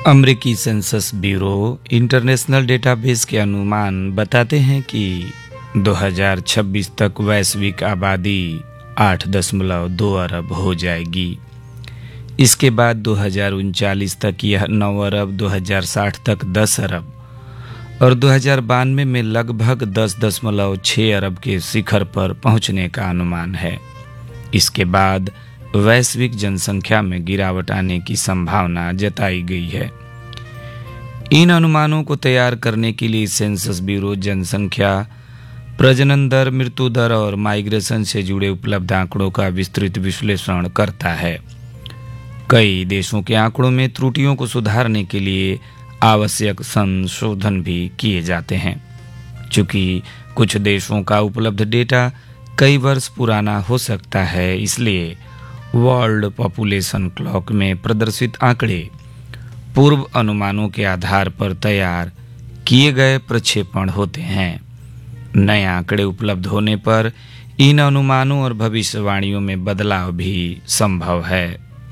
अमेरिकी census bureau international database के अनुमान बताते हैं कि 2026 तक वैश्विक आबादी 8.2 अरब हो जाएगी। इसके बाद 2039 तक यह 9 अरब, 2060 तक 10 अरब और 2092 में लगभग 10.6 अरब के शिखर पर पहुंचने का अनुमान है। इसके बाद वैश्विक जनसंख्या में गिरावट आने की संभावना जताई गई है। इन अनुमानों को तैयार करने के लिए सेंसस ब्यूरो जनसंख्या, प्रजनन दर, मृत्यु दर और माइग्रेशन से जुड़े उपलब्ध आंकड़ों का विस्तृत विश्लेषण करता है। कई देशों के आंकड़ों में त्रुटियों को सुधारने के लिए आवश्यक संशोधन भी किए जाते हैं। चूंकि कुछ देशों का उपलब्ध डेटा कई वर्ष पुराना हो सकता है, इसलिए वर्ल्ड पॉपुलेशन क्लॉक में प्रदर्शित आंकड़े पूर्व अनुमानों के आधार पर तैयार किए गए प्रक्षेपण होते हैं। नए आंकड़े उपलब्ध होने पर इन अनुमानों और भविष्यवाणियों में बदलाव भी संभव है।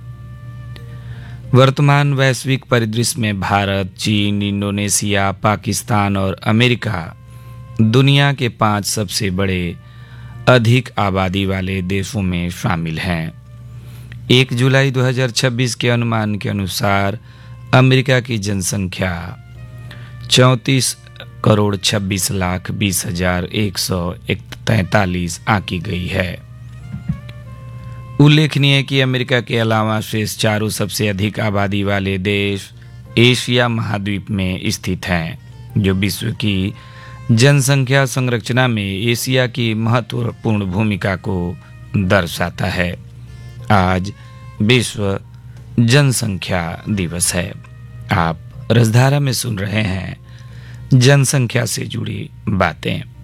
वर्तमान वैश्विक परिदृश्य में भारत, चीन, इंडोनेशिया, पाकिस्तान और अमेरिका दुनिया के 5 सबसे बड़े अधिक आबादी वाले देशों में शामिल हैं। 1 जुलाई 2026 के अनुमान के अनुसार अमेरिका की जनसंख्या 34,26,20,143 आंकी गई है। उल्लेखनीय है कि अमेरिका के अलावा शेष चारों सबसे अधिक आबादी वाले देश एशिया महाद्वीप में स्थित हैं, जो विश्व की जनसंख्या संरचना में एशिया की महत्वपूर्ण भूमिका को दर्शाता है। आज विश्व जनसंख्या दिवस है। आप रसधारा में सुन रहे हैं जनसंख्या से जुड़ी बातें।